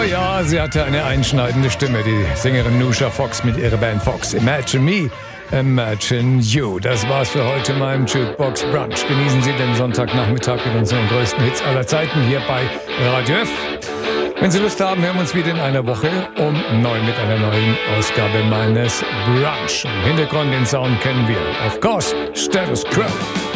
ja, sie hatte eine einschneidende Stimme, die Sängerin Nusha Fox mit ihrer Band Fox. Imagine Me, Imagine You. Das war's für heute im Jukebox Brunch. Genießen Sie den Sonntagnachmittag mit unseren größten Hits aller Zeiten hier bei Radio F. Wenn Sie Lust haben, hören wir uns wieder in einer Woche um 9 mit einer neuen Ausgabe meines Brunch. Im Hintergrund den Sound kennen wir. Of course, Status Quo.